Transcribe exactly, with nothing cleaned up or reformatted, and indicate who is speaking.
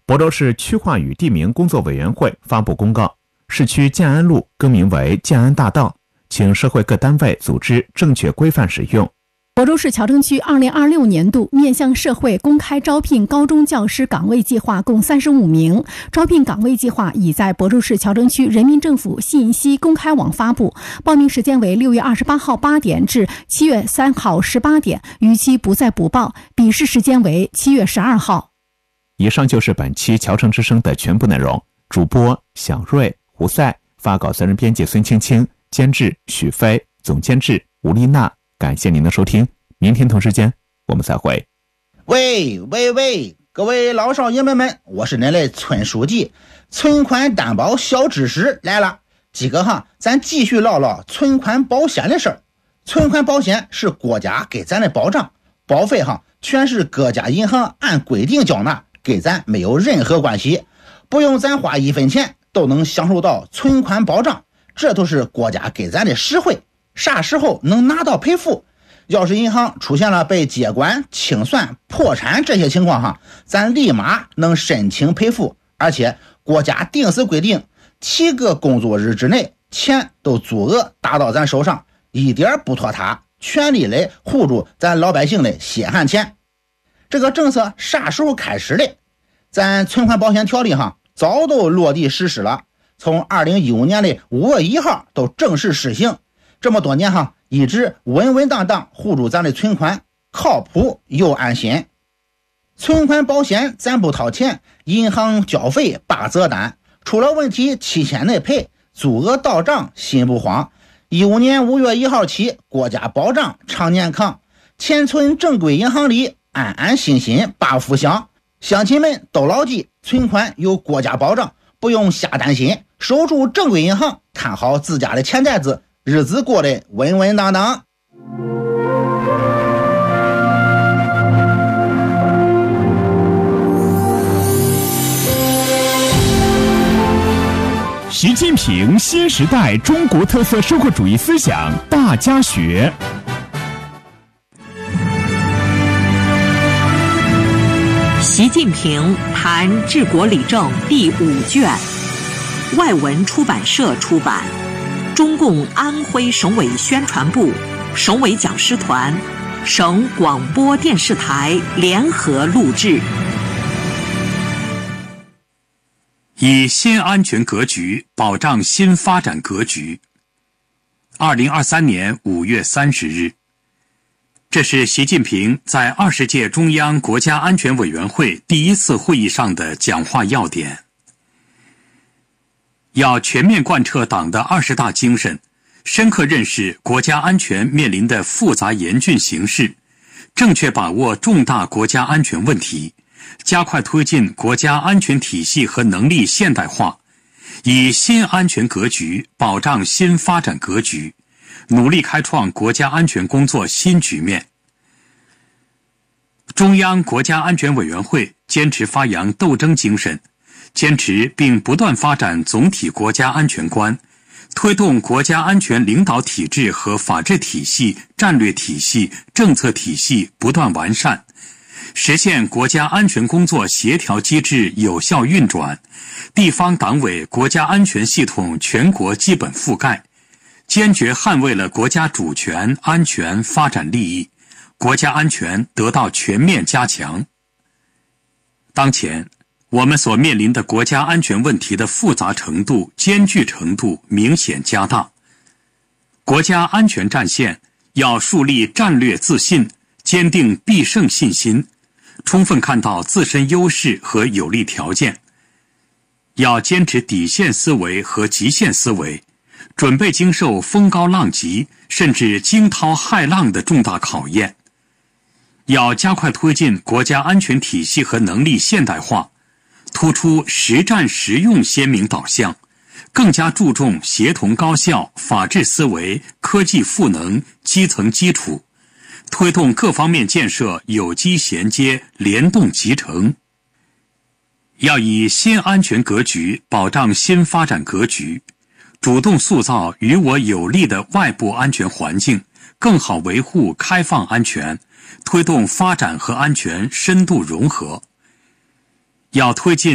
Speaker 1: 亳州市区划与地名工作委员会发布公告，市区建安路更名为建安大道，请社会各单位组织正确规范使用。
Speaker 2: 亳州市侨城区二零二六年度面向社会公开招聘高中教师岗位计划共三十五名，招聘岗位计划已在亳州市侨城区人民政府信息公开网发布，报名时间为六月二十八号八点至七月三号十八点，逾期不再补报，笔试时间为七月十二号。
Speaker 1: 以上就是本期侨城之声的全部内容。主播小瑞、胡赛，发稿责任编辑孙青青，监制许飞，总监制吴丽娜。感谢您的收听，明天同时间我们再会。
Speaker 3: 喂喂喂，各位老少爷们们，我是您的村书记，存款担保小知识来了。几个哈，咱继续唠唠存款保险的事儿。存款保险是国家给咱的保障，保费哈全是各家银行按规定缴纳，给咱没有任何关系，不用咱花一分钱都能享受到存款保障，这都是国家给咱的实惠。啥时候能拿到赔付？要是银行出现了被接管、清算、破产这些情况哈，咱立马能申请赔付，而且国家定时规定七个工作日之内钱都足额打到咱手上，一点不拖沓，全力来护住咱老百姓的血汗钱。这个政策啥时候开始的？咱存款保险条例哈早都落地实施了，从二零一五年的五月一号都正式施行。这么多年哈，一直稳稳当当护住咱的存款，靠谱又安心。存款保险咱不掏钱，银行交费八折单，出了问题七千内赔，足额到账心不慌。一五年五月一号起，国家保障常年康，钱存正规银行里，安安心心把福享。乡亲们都牢记，存款有国家保障，不用瞎担心，守住正规银行，看好自家的钱袋子，日子过得稳稳当当。
Speaker 4: 习近平新时代中国特色社会主义思想大家学。
Speaker 5: 习近平谈治国理政第五卷，外文出版社出版，中共安徽省委宣传部、省委讲师团、省广播电视台联合录制。
Speaker 6: 以新安全格局保障新发展格局。二零二三年五月三十日，这是习近平在二十届中央国家安全委员会第一次会议上的讲话要点。要全面贯彻党的二十大精神，深刻认识国家安全面临的复杂严峻形势，正确把握重大国家安全问题，加快推进国家安全体系和能力现代化，以新安全格局保障新发展格局，努力开创国家安全工作新局面。中央国家安全委员会坚持发扬斗争精神，坚持并不断发展总体国家安全观，推动国家安全领导体制和法治体系、战略体系、政策体系不断完善，实现国家安全工作协调机制有效运转，地方党委国家安全系统全国基本覆盖，坚决捍卫了国家主权、安全、发展利益，国家安全得到全面加强。当前，我们所面临的国家安全问题的复杂程度、艰巨程度明显加大。国家安全战线要树立战略自信，坚定必胜信心，充分看到自身优势和有利条件。要坚持底线思维和极限思维，准备经受风高浪急甚至惊涛骇浪的重大考验。要加快推进国家安全体系和能力现代化，突出实战实用鲜明导向，更加注重协同高效、法治思维、科技赋能、基层基础，推动各方面建设有机衔接、联动集成。要以新安全格局保障新发展格局，主动塑造与我有利的外部安全环境，更好维护开放安全，推动发展和安全深度融合。要推进